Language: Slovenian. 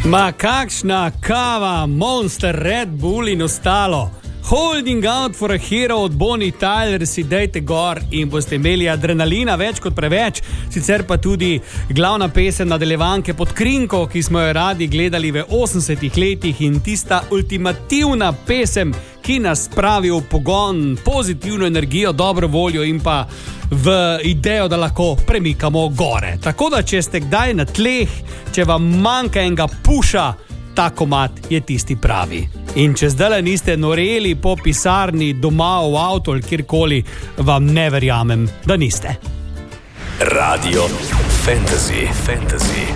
Ma kakšna kava, Monster, Red Bull in ostalo. Holding out for a hero od Bonnie Tyler si dejte gor in boste imeli adrenalina več kot preveč. Sicer pa tudi glavna pesem nadaljevanke Pod krinko, ki smo jo radi gledali v 80-ih letih in tista ultimativna pesem, ki nas spravi v pogon, pozitivno energijo, dobro voljo in pa v idejo, da lahko premikamo gore. Tako da, če ste kdaj na tleh, če vam manjka enega puša, ta komad je tisti pravi. In če zdaj niste noreli po pisarni, doma, v avtu ali kjerkoli, vam ne verjamem, da niste. Radio Fantasy.